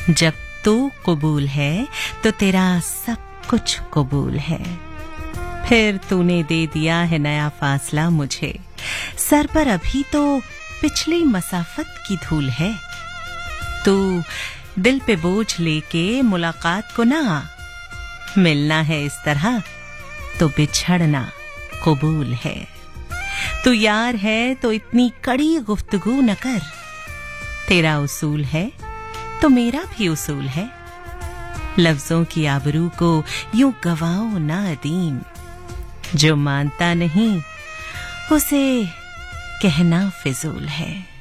जब तू कबूल है तो तेरा सब कुछ कबूल है। फिर तूने दे दिया है नया फासला मुझे, सर पर अभी तो पिछली मसाफत की धूल है। तू दिल पे बोझ लेके मुलाकात को ना आ, मिलना है इस तरह तो बिछड़ना कबूल है। तू यार है तो इतनी कड़ी गुफ्तगू न कर, तेरा उसूल है तो मेरा भी उसूल है। लफ्जों की आबरू को यूं गवाओ ना अदीम, जो मानता नहीं उसे कहना फिजूल है।